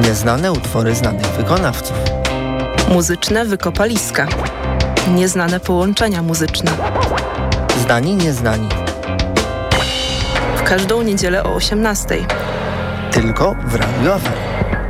Nieznane utwory znanych wykonawców. Muzyczne wykopaliska. Nieznane połączenia muzyczne. Znani, nieznani. W każdą niedzielę o 18:00. Tylko w Radiu Afera.